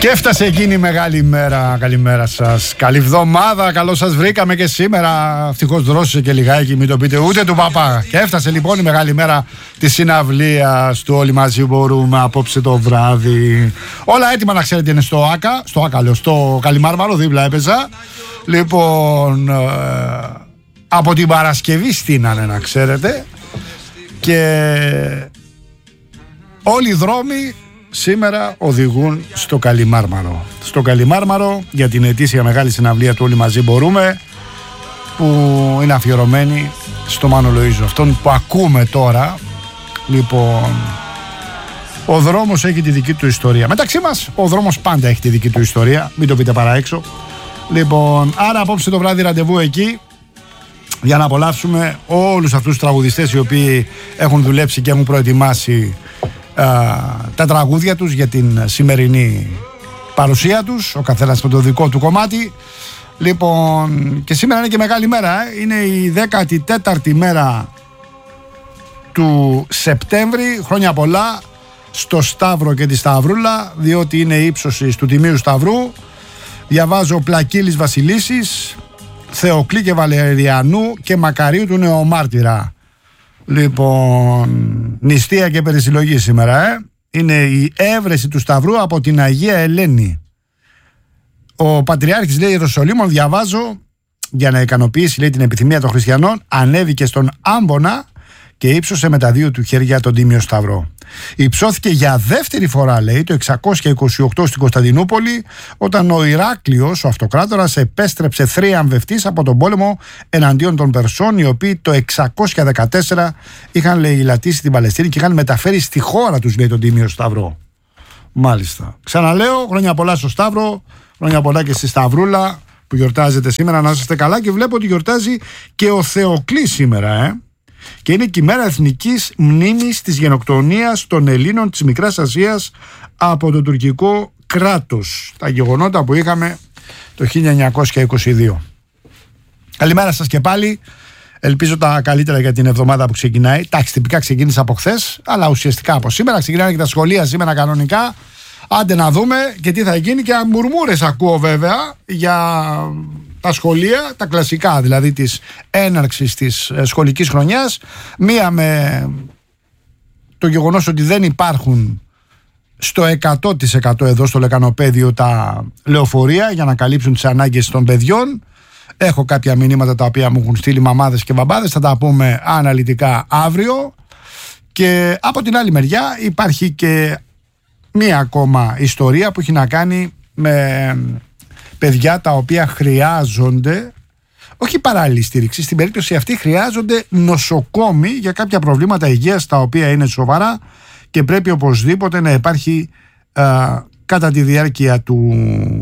Και έφτασε εκείνη η μεγάλη μέρα. Καλημέρα σας. Καλή εβδομάδα. Καλώς σας βρήκαμε και σήμερα. Ευτυχώς δρόσησε και λιγάκι, μην το πείτε ούτε του παπά. Και έφτασε λοιπόν η μεγάλη μέρα της συναυλίας του Όλοι Μαζί Μπορούμε απόψε το βράδυ. Όλα έτοιμα να ξέρετε είναι στο ΆΚΑ. Στο ΆΚΑ λέω, στο Καλιμάρμαρο, δίπλα έπαιζα. Λοιπόν, από την Παρασκευή στείνανε να ξέρετε. Και όλοι οι δρόμοι σήμερα οδηγούν στο Καλιμάρμαρο. Στο Καλιμάρμαρο για την ετήσια μεγάλη συναυλία του Όλοι Μαζί Μπορούμε, που είναι αφιερωμένη στο Μάνο Λοΐζο, αυτόν που ακούμε τώρα. Λοιπόν, ο δρόμος έχει τη δική του ιστορία. Μεταξύ μας ο δρόμος πάντα έχει τη δική του ιστορία, μην το πείτε παρά έξω. Λοιπόν, άρα απόψε το βράδυ ραντεβού εκεί για να απολαύσουμε όλους αυτούς τους τραγουδιστές οι οποίοι έχουν δουλέψει και έχουν προετοιμάσει τα τραγούδια τους για την σημερινή παρουσία τους, ο καθένας με το δικό του κομμάτι. Λοιπόν, και σήμερα είναι και μεγάλη μέρα, είναι η 14η μέρα του Σεπτέμβρη. Χρόνια πολλά στο Σταύρο και τη Σταυρούλα, διότι είναι η ύψωση του Τιμίου Σταυρού. Διαβάζω Πλακίλης Βασιλίσης, Θεοκλή και Βαλεριανού και Μακαρίου του Νεομάρτυρα. Λοιπόν, νηστεία και περισυλλογή σήμερα, είναι η έβρεση του Σταυρού από την Αγία Ελένη. Ο Πατριάρχης, λέει, Ιεροσολύμων, διαβάζω, για να ικανοποιήσει, λέει, την επιθυμία των χριστιανών, ανέβηκε στον Άμπονα και ύψωσε με τα δύο του χέρια τον Τίμιο Σταυρό. Υψώθηκε για δεύτερη φορά, λέει, το 628 στην Κωνσταντινούπολη, όταν ο Ηράκλειος, ο αυτοκράτορας, επέστρεψε θρίαμβευτής από τον πόλεμο εναντίον των Περσών, οι οποίοι το 614 είχαν λαιλατήσει την Παλαιστίνη και είχαν μεταφέρει στη χώρα τους, λέει, τον Τίμιο Σταυρό. Μάλιστα. Ξαναλέω, χρόνια πολλά στο Σταύρο, χρόνια πολλά και στη Σταυρούλα που γιορτάζετε σήμερα, να είστε καλά. Και βλέπω ότι γιορτάζει και ο Θεοκλής σήμερα, Και είναι και η μέρα εθνικής μνήμης της γενοκτονίας των Ελλήνων της Μικράς Ασίας από το τουρκικό κράτος. Τα γεγονότα που είχαμε το 1922. Καλημέρα σας και πάλι. Ελπίζω τα καλύτερα για την εβδομάδα που ξεκινάει. Εντάξει, τυπικά ξεκίνησε από χθες, αλλά ουσιαστικά από σήμερα. Ξεκινάνε και τα σχολεία σήμερα κανονικά. Άντε να δούμε και τι θα γίνει. Και μουρμούρες ακούω βέβαια για τα σχολεία, τα κλασικά δηλαδή της έναρξης της σχολικής χρονιάς. Μία με το γεγονός ότι δεν υπάρχουν στο 100% εδώ στο Λεκανοπέδιο τα λεωφορεία για να καλύψουν τις ανάγκες των παιδιών. Έχω κάποια μηνύματα τα οποία μου έχουν στείλει μαμάδες και μπαμπάδες, θα τα πούμε αναλυτικά αύριο. Και από την άλλη μεριά υπάρχει και μία ακόμα ιστορία που έχει να κάνει με παιδιά τα οποία χρειάζονται, όχι παράλληλη στήριξη, στην περίπτωση αυτή χρειάζονται νοσοκόμοι για κάποια προβλήματα υγείας τα οποία είναι σοβαρά και πρέπει οπωσδήποτε να υπάρχει κατά τη διάρκεια του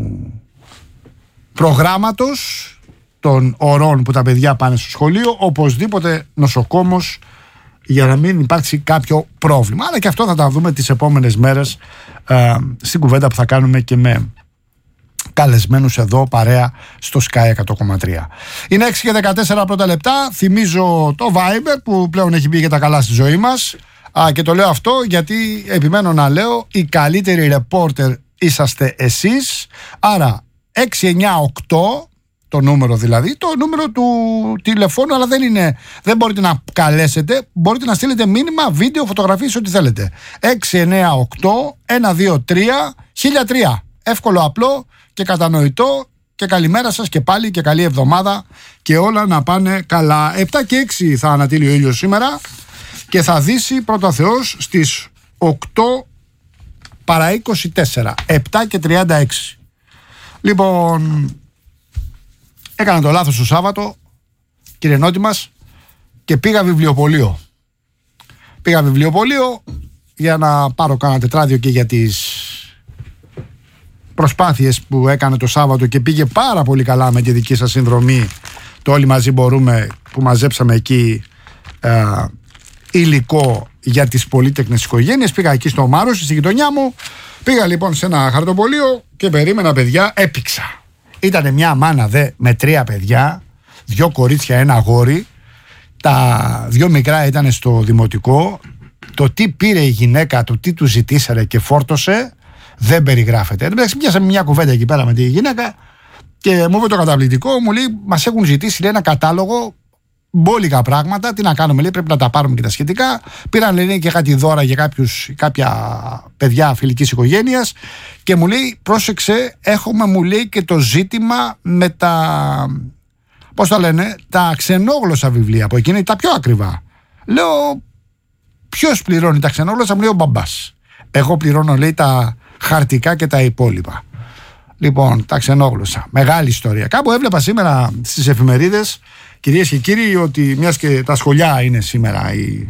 προγράμματος των ωρών που τα παιδιά πάνε στο σχολείο, οπωσδήποτε νοσοκόμος για να μην υπάρξει κάποιο πρόβλημα. Αλλά και αυτό θα τα δούμε τις επόμενες μέρες στην κουβέντα που θα κάνουμε και με καλεσμένους εδώ παρέα στο Sky 100,3. Είναι 6 και 14 πρώτα λεπτά. Θυμίζω το Viber που πλέον έχει μπει για τα καλά στη ζωή μας. Και το λέω αυτό γιατί επιμένω να λέω, οι καλύτεροι ρεπόρτερ είσαστε εσείς. Άρα 698, το νούμερο δηλαδή, το νούμερο του τηλεφώνου, αλλά δεν μπορείτε να καλέσετε, μπορείτε να στείλετε μήνυμα, βίντεο, φωτογραφίες, ό,τι θέλετε. 698-123-1003. Εύκολο, απλό και κατανοητό. Και καλημέρα σας και πάλι και καλή εβδομάδα και όλα να πάνε καλά. 7 και 6 θα ανατείλει ο ήλιος σήμερα και θα δύσει πρώτα Θεός στις 8 παρά 24, 7 και 36. Λοιπόν, έκανα το λάθος το Σάββατο, κύριε Νότι μας, και πήγα βιβλιοπωλείο. Πήγα βιβλιοπωλείο για να πάρω κάνα τετράδιο και για τις προσπάθειες που έκανε το Σάββατο και πήγε πάρα πολύ καλά με τη δική σας συνδρομή. Το Όλοι Μαζί Μπορούμε που μαζέψαμε εκεί υλικό για τις πολύτεκνες οικογένειες. Πήγα εκεί στο Μάρος, στη γειτονιά μου. Πήγα λοιπόν σε ένα χαρτοπωλείο και περίμενα παιδιά, έπηξα. Ήτανε μια μάνα με 3 παιδιά, 2 κορίτσια, 1 αγόρι. Τα 2 μικρά ήταν στο δημοτικό. Το τι πήρε η γυναίκα, το τι του ζητήσανε και φόρτωσε, δεν περιγράφεται. Εντάξει, πιάσαμε μια κουβέντα εκεί πέρα με τη γυναίκα και μου είπε το καταπληκτικό, μου λέει: μας έχουν ζητήσει, λέει, ένα κατάλογο, μπόλικα πράγματα. Τι να κάνουμε, λέει, πρέπει να τα πάρουμε και τα σχετικά. Πήραν, λέει, και κάτι δώρα για κάποια παιδιά φιλικής οικογένειας. Και μου λέει: πρόσεξε, έχουμε, μου λέει, και το ζήτημα με τα. Πώς τα λένε, τα ξενόγλωσσα βιβλία από εκείνη, τα πιο ακριβά. Λέω: ποιος πληρώνει τα ξενόγλωσσα? Μου λέει: ο μπαμπάς. Εγώ πληρώνω, λέει, τα χαρτικά και τα υπόλοιπα. Λοιπόν, τα ξενόγλωσσα. Μεγάλη ιστορία. Κάπου έβλεπα σήμερα στις εφημερίδες, κυρίες και κύριοι, ότι μιας και τα σχολιά είναι σήμερα η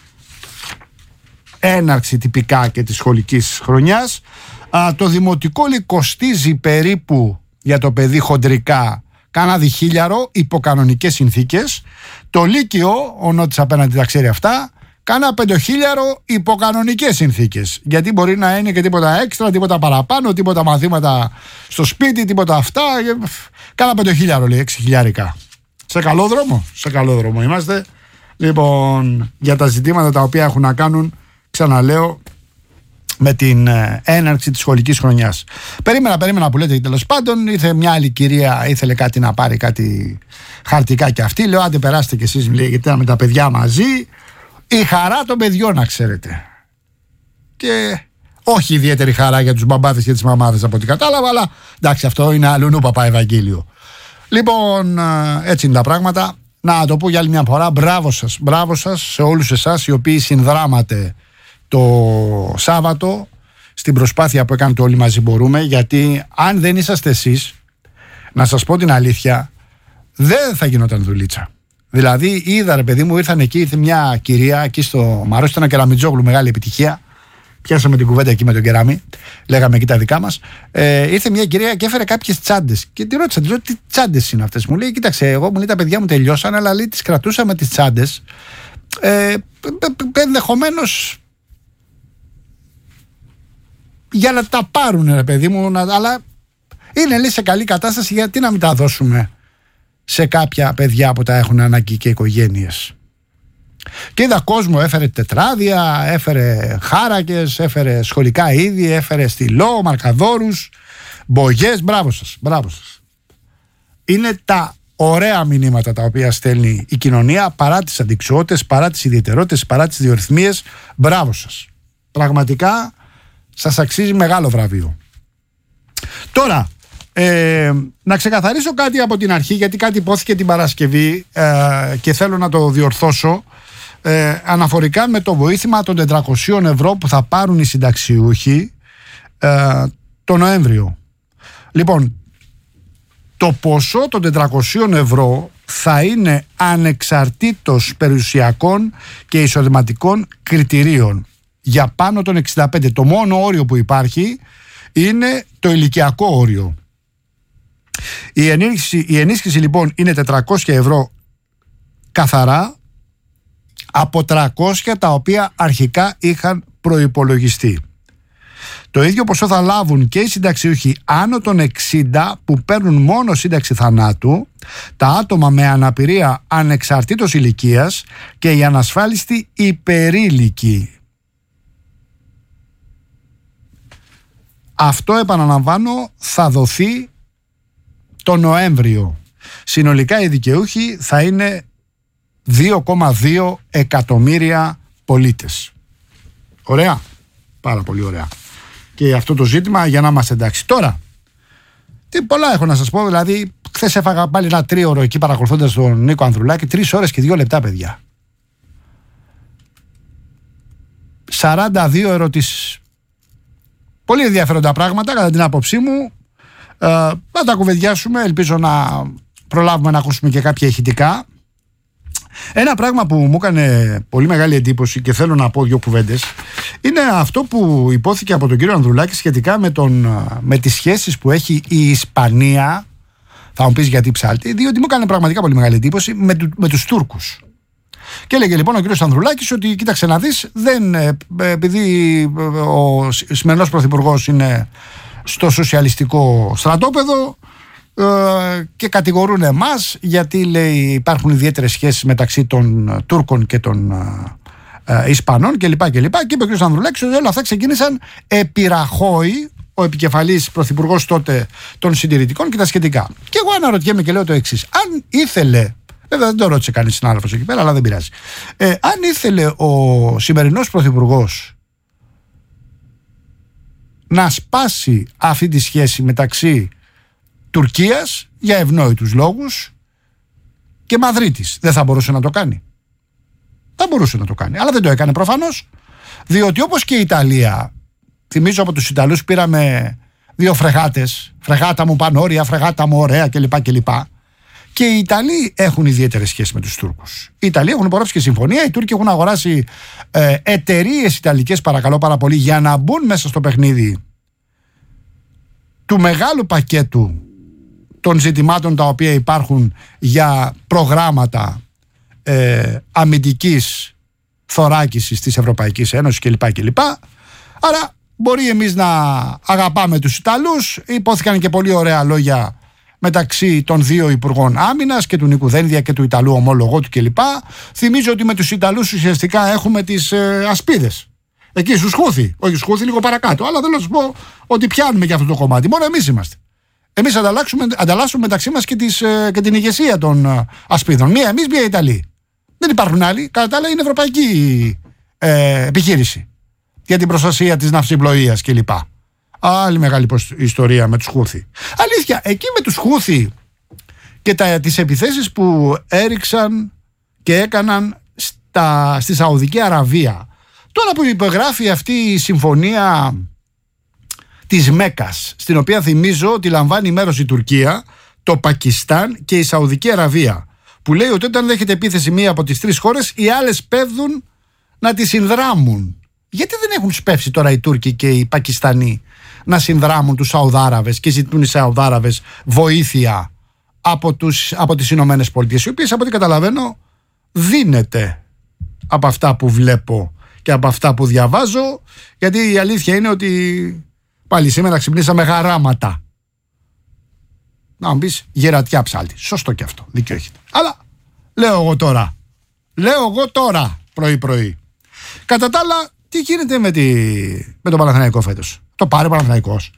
έναρξη τυπικά και της σχολικής χρονιάς, το δημοτικό, λέει, κοστίζει περίπου για το παιδί χοντρικά κάνα διχίλιαρο υπό κανονικές συνθήκες. Το Λύκειο, ο Νότης απέναντι τα ξέρει αυτά, κάνα 5.000 υπό κανονικές συνθήκες. Γιατί μπορεί να είναι και τίποτα έξτρα, τίποτα παραπάνω, τίποτα μαθήματα στο σπίτι, τίποτα αυτά. Κάνα 5.000, λέει, 6.000. Σε καλό δρόμο, σε καλό δρόμο είμαστε. Λοιπόν, για τα ζητήματα τα οποία έχουν να κάνουν, ξαναλέω, με την έναρξη της σχολικής χρονιάς. Περίμενα που λέτε, τέλος πάντων, ήρθε μια άλλη κυρία, ήθελε κάτι να πάρει, κάτι χαρτικά και αυτή. Λέω: άντε περάστε κι εσείς, γιατί ήταν με τα παιδιά μαζί. Η χαρά των παιδιών, να ξέρετε. Και όχι ιδιαίτερη χαρά για τους μπαμπάδες και τις μαμάδες, από ό,τι κατάλαβα, αλλά εντάξει, αυτό είναι αλλουνού παπά Ευαγγέλιο. Λοιπόν, έτσι είναι τα πράγματα. Να το πω για άλλη μια φορά, μπράβο σας σε όλους εσάς οι οποίοι συνδράματε το Σάββατο στην προσπάθεια που έκανε το Όλοι Μαζί Μπορούμε, γιατί αν δεν είσαστε εσείς, να σας πω την αλήθεια, δεν θα γινόταν δουλίτσα. Δηλαδή, είδα, ρε παιδί μου, ήρθε μια κυρία εκεί στο Μαρός, ήταν ένα Κεραμιτζόγλου, μεγάλη επιτυχία. Πιάσαμε την κουβέντα εκεί με τον Κεράμι, λέγαμε εκεί τα δικά μας. Ήρθε μια κυρία και έφερε κάποιες τσάντες. Και τη ρώτησα, τι τσάντες είναι αυτές? Μου λέει: κοίταξε, εγώ, μου λέει, τα παιδιά μου τελειώσαν, αλλά λέει, τις κρατούσαμε τις τσάντες. Ενδεχομένως για να τα πάρουν, ρε παιδί μου, αλλά είναι, λέει, σε καλή κατάσταση, γιατί να μην τα δώσουμε σε κάποια παιδιά που τα έχουν ανάγκη και οικογένειες. Και είδα κόσμο, έφερε τετράδια, έφερε χάρακες, έφερε σχολικά είδη, έφερε στυλό, μαρκαδόρους, μπογιές. Μπράβο σας. Είναι τα ωραία μηνύματα τα οποία στέλνει η κοινωνία, παρά τις αντιξιότητες, παρά τις ιδιαιτερότητες, παρά τις διορυθμίες. Μπράβο σας. Πραγματικά σας αξίζει μεγάλο βραβείο. Τώρα, να ξεκαθαρίσω κάτι από την αρχή, γιατί κάτι υπόθηκε την Παρασκευή και θέλω να το διορθώσω, αναφορικά με το βοήθημα των 400 ευρώ που θα πάρουν οι συνταξιούχοι το Νοέμβριο. Λοιπόν, το ποσό των 400 ευρώ θα είναι ανεξαρτήτως περιουσιακών και εισοδηματικών κριτηρίων για πάνω των 65. Το μόνο όριο που υπάρχει είναι το ηλικιακό όριο. Η ενίσχυση λοιπόν είναι 400 ευρώ καθαρά από 300 τα οποία αρχικά είχαν προϋπολογιστεί. Το ίδιο ποσό θα λάβουν και οι συνταξιούχοι άνω των 60 που παίρνουν μόνο σύνταξη θανάτου, τα άτομα με αναπηρία ανεξαρτήτως ηλικίας και οι ανασφάλιστοι υπερήλικοι. Αυτό, επαναλαμβάνω, θα δοθεί το Νοέμβριο. Συνολικά οι δικαιούχοι θα είναι 2,2 εκατομμύρια πολίτες. Ωραία. Πάρα πολύ ωραία. Και αυτό το ζήτημα για να είμαστε εντάξει. Τώρα, τι πολλά έχω να σας πω. Δηλαδή, χθες έφαγα πάλι ένα 3ωρο εκεί παρακολουθώντας τον Νίκο Ανδρουλάκη. 3 ώρες και 2 λεπτά, παιδιά. 42 ερωτήσεις. Πολύ ενδιαφέροντα πράγματα κατά την άποψή μου. Να τα κουβεντιάσουμε. Ελπίζω να προλάβουμε να ακούσουμε και κάποια ηχητικά. Ένα πράγμα που μου έκανε πολύ μεγάλη εντύπωση και θέλω να πω 2 κουβέντες είναι αυτό που υπόθηκε από τον κύριο Ανδρουλάκη σχετικά με τις σχέσεις που έχει η Ισπανία. Θα μου πεις γιατί ψάλτη, διότι μου έκανε πραγματικά πολύ μεγάλη εντύπωση με τους Τούρκους. Και έλεγε λοιπόν ο κύριος Ανδρουλάκης ότι κοίταξε να δεις, επειδή ο σημερινός πρωθυπουργός είναι στο σοσιαλιστικό στρατόπεδο και κατηγορούν εμάς γιατί, λέει, υπάρχουν ιδιαίτερες σχέσεις μεταξύ των Τούρκων και των Ισπανών κλπ. Και είπε ο κ. Ανδρουλάκης ότι όλα αυτά ξεκίνησαν επί Ραχώη, ο επικεφαλής πρωθυπουργός τότε των συντηρητικών και τα σχετικά. Και εγώ αναρωτιέμαι και λέω το εξής. Αν ήθελε, βέβαια δεν το ρώτησε κανείς συνάδελφος εκεί πέρα, αλλά δεν πειράζει. Αν ήθελε ο σημερινός πρωθυπουργός να σπάσει αυτή τη σχέση μεταξύ Τουρκίας για ευνόητους λόγους και Μαδρίτης, δεν θα μπορούσε να το κάνει? Θα μπορούσε να το κάνει, αλλά δεν το έκανε προφανώς, διότι όπως και η Ιταλία, θυμίζω από τους Ιταλούς πήραμε 2 φρεγάτες, φρεγάτα μου πανόρια, φρεγάτα μου ωραία κλπ. Και οι Ιταλοί έχουν ιδιαίτερες σχέσεις με τους Τούρκους. Οι Ιταλοί έχουν υπογράψει και συμφωνία, οι Τούρκοι έχουν αγοράσει εταιρείες ιταλικές, παρακαλώ πάρα πολύ, για να μπουν μέσα στο παιχνίδι του μεγάλου πακέτου των ζητημάτων τα οποία υπάρχουν για προγράμματα αμυντικής θωράκισης της Ευρωπαϊκής Ένωσης κλπ. Άρα μπορεί εμείς να αγαπάμε τους Ιταλούς. Υπόθηκαν και πολύ ωραία λόγια μεταξύ των 2 υπουργών άμυνας και του Νίκου Δένδια και του Ιταλού ομόλογου του κλπ. Θυμίζω ότι με τους Ιταλούς ουσιαστικά έχουμε τις ασπίδες. Εκεί στους Χούθη, όχι στους Χούθη λίγο παρακάτω, αλλά θέλω να σου πω ότι πιάνουμε και αυτό το κομμάτι. Μόνο εμείς είμαστε. Εμείς ανταλλάσσουμε μεταξύ μας και την ηγεσία των ασπίδων. Μία εμείς, μία Ιταλοί. Δεν υπάρχουν άλλοι. Κατά τα άλλα είναι ευρωπαϊκή επιχείρηση για την προστασία της ναυσιπλοείας κλπ. Άλλη μεγάλη ιστορία με τους Χούθη. Αλήθεια, εκεί με τους Χούθη και τις επιθέσεις που έριξαν και έκαναν στη Σαουδική Αραβία, τώρα που υπογράφει αυτή η συμφωνία της Μέκας, στην οποία θυμίζω ότι λαμβάνει μέρος η Τουρκία, το Πακιστάν και η Σαουδική Αραβία, που λέει ότι όταν δέχεται επίθεση μία από τις 3 χώρες, οι άλλες πέφτουν να τη συνδράμουν. Γιατί δεν έχουν σπεύσει τώρα οι Τούρκοι και οι Πακιστανοί να συνδράμουν τους Σαουδάραβες και ζητούν οι Σαουδάραβες βοήθεια από τις Ηνωμένες Πολιτείες, οι οποίες από ό,τι καταλαβαίνω δίνεται από αυτά που βλέπω και από αυτά που διαβάζω, γιατί η αλήθεια είναι ότι πάλι σήμερα ξυπνήσαμε γαράματα. Να μου πεις γερατιά ψάλτη. Σωστό και αυτό, δίκιο έχετε. Αλλά λέω εγώ τώρα πρωί-πρωί. Κατά τα άλλα, τι γίνεται με τον Παναθηναϊκό φέτος? Το πάρει ο Παναθηναϊκός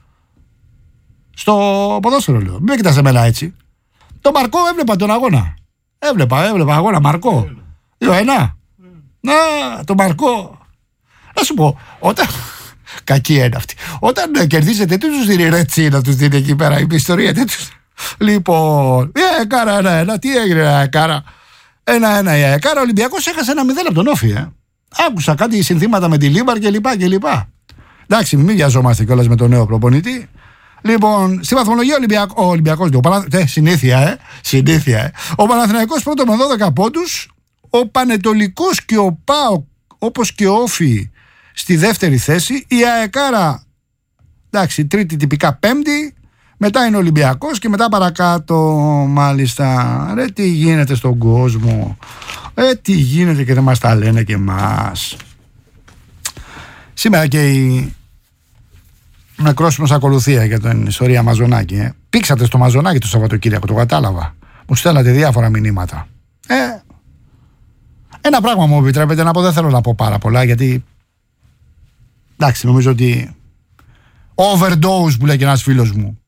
στο ποδόσφαιρο, λέω. Μην κοιτάς εμένα έτσι. Το Μαρκό έβλεπα τον αγώνα. Έβλεπα αγώνα Μαρκό. 2-1. Να, το Μαρκό. Να σου πω, όταν... Κακή είναι αυτή. Όταν κερδίζετε, τι τους δίνει ρετσί να τους δίνει εκεί πέρα η ιστορία? Λοιπόν, η ΑΕΚΑΡΑ 1-1. Τι έγινε η ΑΕΚΑΡΑ? 1-1 η ΑΕΚΑΡΑ. Ο Ολυμπιακός έχασε 1-0 από τον Όφη. Άκουσα κάτι συνθήματα με τη Λίμπαρ κλπ. Εντάξει, μην βιαζόμαστε κιόλας με τον νέο προπονητή. Λοιπόν, στη βαθμολογία ο Ολυμπιακός. Συνήθεια. Ο Παναθηναϊκός πρώτο με 12 πόντους. Ο Πανετολικός και ο ΠΑΟΚ, όπως και ο Όφη, στη δεύτερη θέση. Η ΑΕΚΑΡΑ, εντάξει, τρίτη τυπικά, πέμπτη. Μετά είναι ο Ολυμπιακός και μετά παρακάτω, μάλιστα. Ρε, τι γίνεται στον κόσμο. Τι γίνεται και δεν μας τα λένε και εμάς. Σήμερα και η νεκρόσιμος ακολουθία για την ιστορία Μαζονάκη. Πήξατε στο Μαζονάκη το Σαββατοκύριακο, το κατάλαβα. Μου στέλνατε διάφορα μηνύματα. Ένα πράγμα μου επιτρέπετε να πω, δεν θέλω να πω πάρα πολλά, γιατί εντάξει, νομίζω ότι overdose που λέει και ένας φίλος μου.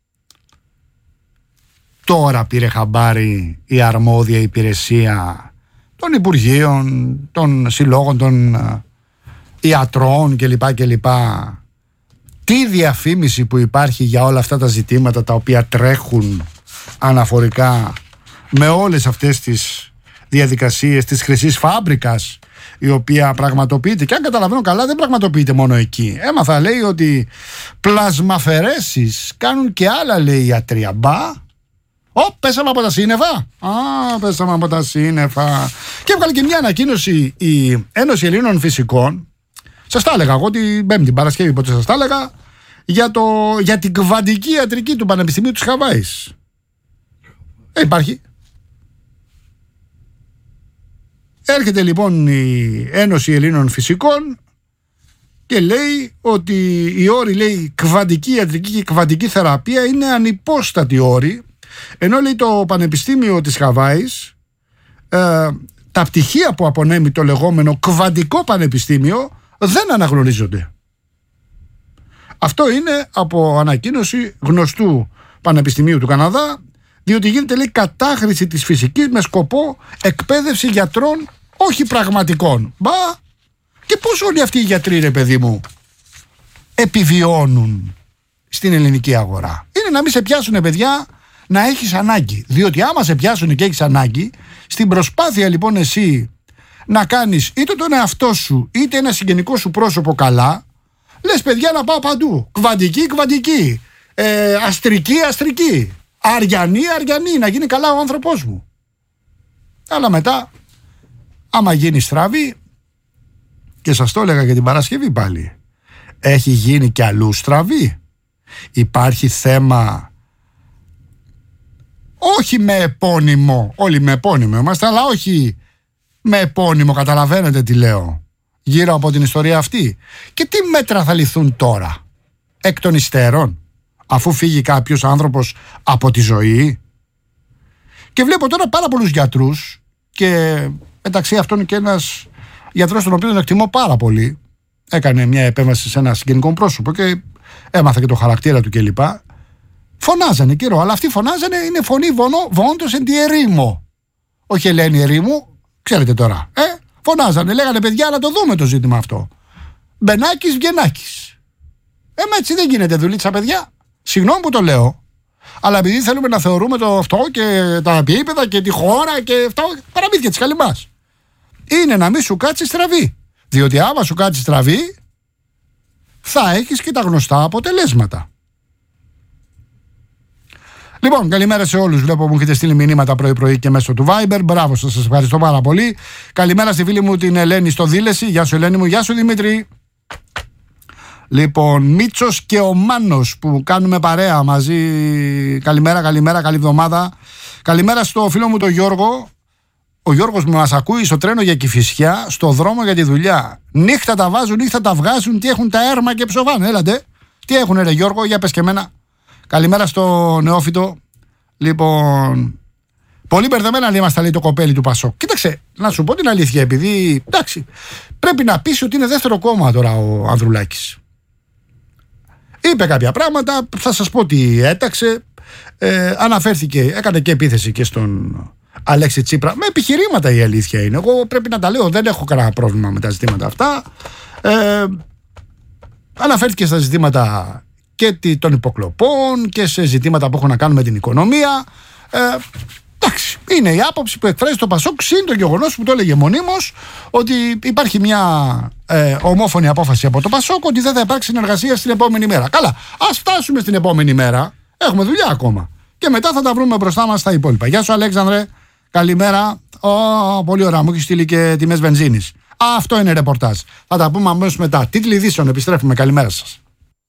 Τώρα πήρε χαμπάρι η αρμόδια υπηρεσία των Υπουργείων, των Συλλόγων, των Ιατρών κλπ. Τι διαφήμιση που υπάρχει για όλα αυτά τα ζητήματα τα οποία τρέχουν αναφορικά με όλες αυτές τις διαδικασίες της χρυσής φάμπρικας, η οποία πραγματοποιείται, και αν καταλαβαίνω καλά δεν πραγματοποιείται μόνο εκεί. Έμαθα, λέει, ότι πλασμαφαιρέσεις κάνουν και άλλα, λέει, ιατρία. Μπα! Πέσαμε από τα σύννεφα. Πέσαμε από τα σύννεφα. Και έβγαλε και μια ανακοίνωση η Ένωση Ελλήνων Φυσικών. Σας τα έλεγα εγώ την Πέμπτη, Παρασκευή, πότε σας τα έλεγα, για την κβαντική ιατρική του Πανεπιστημίου της Χαβάης. Υπάρχει. Έρχεται λοιπόν η Ένωση Ελλήνων Φυσικών και λέει ότι οι όροι, λέει, κβαντική ιατρική και κβαντική θεραπεία είναι ανυπόστατοι όροι, ενώ, λέει, το Πανεπιστήμιο της Χαβάης τα πτυχία που απονέμει το λεγόμενο κβαντικό πανεπιστήμιο δεν αναγνωρίζονται. Αυτό είναι από ανακοίνωση γνωστού Πανεπιστημίου του Καναδά, διότι γίνεται, λέει, κατάχρηση της φυσικής με σκοπό εκπαίδευση γιατρών όχι πραγματικών. Μπα, και πώς όλοι αυτοί οι γιατροί, ρε παιδί μου, επιβιώνουν στην ελληνική αγορά? Είναι να μην σε πιάσουνε, παιδιά, να έχεις ανάγκη. Διότι άμα σε πιάσουνε και έχεις ανάγκη, στην προσπάθεια λοιπόν εσύ να κάνεις είτε τον εαυτό σου είτε ένα συγγενικό σου πρόσωπο καλά, λες, παιδιά, να πάω παντού. Κβαντική, αστρική, αριανή, να γίνει καλά ο άνθρωπός μου. Αλλά μετά, άμα γίνει στραβή, και σας το έλεγα και την Παρασκευή πάλι, έχει γίνει κι αλλού στραβή. Υπάρχει θέμα, όχι με επώνυμο, όλοι με επώνυμο είμαστε, αλλά όχι με επώνυμο, καταλαβαίνετε τι λέω, γύρω από την ιστορία αυτή. Και τι μέτρα θα ληφθούν τώρα, εκ των υστέρων, αφού φύγει κάποιος άνθρωπος από τη ζωή? Και βλέπω τώρα πάρα πολλούς γιατρούς, και μεταξύ αυτών και ένας γιατρός τον οποίο τον εκτιμώ πάρα πολύ, έκανε μια επέμβαση σε ένα συγγενικό πρόσωπο και έμαθα και το χαρακτήρα του κλπ. Φωνάζανε καιρό, αλλά αυτοί φωνάζανε, είναι φωνή βόντος εν τη ερήμο. Όχι Ελένη ερήμου, ξέρετε τώρα. Φωνάζανε, λέγανε, παιδιά, να το δούμε το ζήτημα αυτό. Μπενάκης, Βγενάκης. Έτσι δεν γίνεται δουλίτσα, παιδιά. Συγγνώμη που το λέω, αλλά επειδή θέλουμε να θεωρούμε το αυτό και τα επίπεδα και τη χώρα και αυτό, παραμύθια της καλυμάς. Είναι να μην σου κάτσει στραβή. Διότι άμα σου κάτσει στραβή, θα έχεις και τα γνωστά αποτελέσματα. Λοιπόν, καλημέρα σε όλους. Βλέπω μου έχετε στείλει μηνύματα πρωί-πρωί και μέσω του Viber. Μπράβο σας, σας ευχαριστώ πάρα πολύ. Καλημέρα στη φίλη μου την Ελένη στο Δήλεση. Γεια σου, Ελένη μου, γεια σου, Δημήτρη. Λοιπόν, Μίτσος και ο Μάνος που κάνουμε παρέα μαζί. Καλημέρα, καλή εβδομάδα. Καλημέρα στο φίλο μου τον Γιώργο. Ο Γιώργος μας ακούει στο τρένο για Κηφισιά, στο δρόμο για τη δουλειά. Νύχτα τα βάζουν, νύχτα τα βγάζουν, τι έχουν τα έρμα και ψοβάνε. Έλατε, τι έχουν, ρε Γιώργο, για πες και εμένα. Καλημέρα στο Νεόφυτο. Λοιπόν, πολύ μπερδεμένα είμαστε, λέει, το κοπέλι του Πασόκ. Κοίταξε, να σου πω την αλήθεια, επειδή, εντάξει, πρέπει να πεις ότι είναι δεύτερο κόμμα τώρα ο Ανδρουλάκης. Είπε κάποια πράγματα, θα σας πω τι έταξε. Αναφέρθηκε, έκανε και επίθεση και στον Αλέξη Τσίπρα. Με επιχειρήματα, η αλήθεια είναι. Εγώ πρέπει να τα λέω, δεν έχω κανένα πρόβλημα με τα ζητήματα αυτά. Αναφέρθηκε στα ζητήματα και των υποκλοπών και σε ζητήματα που έχουν να κάνουν με την οικονομία. Εντάξει, είναι η άποψη που εκφράζει το Πασόκ, συν το γεγονός που το έλεγε μονίμως ότι υπάρχει μια ομόφωνη απόφαση από το Πασόκ ότι δεν θα υπάρξει συνεργασία στην επόμενη μέρα. Καλά, ας φτάσουμε στην επόμενη μέρα. Έχουμε δουλειά ακόμα. Και μετά θα τα βρούμε μπροστά μας τα υπόλοιπα. Γεια σου, Αλέξανδρε. Καλημέρα. Πολύ ωραία, μου έχει στείλει και τιμές βενζίνης. Αυτό είναι ρεπορτάζ. Θα τα πούμε αμέσως μετά. Τίτλοι ειδήσεων, επιστρέφουμε. Καλημέρα σας.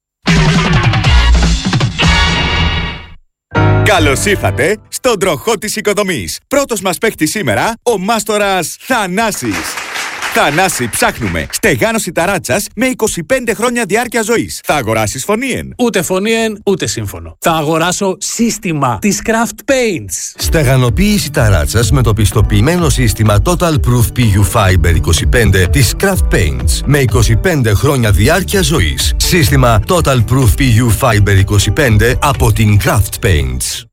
Καλώς ήρθατε στον τροχό της οικοδομής. Πρώτος μας παίκτης σήμερα, ο μάστορας Θανάσης. Θανάση, ψάχνουμε στεγάνωση ταράτσας με 25 χρόνια διάρκεια ζωής. Θα αγοράσεις φωνήεν? Ούτε φωνήεν, ούτε σύμφωνο. Θα αγοράσω σύστημα της Craft Paints. Στεγανοποίηση ταράτσας με το πιστοποιημένο σύστημα Total Proof PU Fiber 25 της Craft Paints με 25 χρόνια διάρκεια ζωής. Σύστημα Total Proof PU Fiber 25 από την Craft Paints.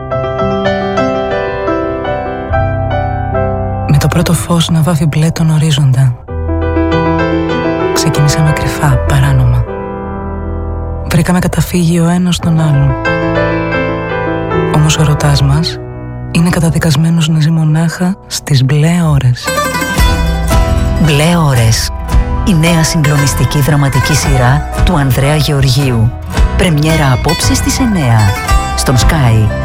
Με το πρώτο φως να βάφει μπλε τον ορίζοντα, ξεκινήσαμε κρυφά, παράνομα. Βρήκαμε καταφύγιο ο ένας στον άλλον. Όμως ο ερωτάς μας είναι καταδικασμένος να ζει μονάχα στις μπλε ώρες. Μπλε ώρες. Η νέα συγκλονιστική δραματική σειρά του Ανδρέα Γεωργίου. Πρεμιέρα απόψε στις 9 στον Sky.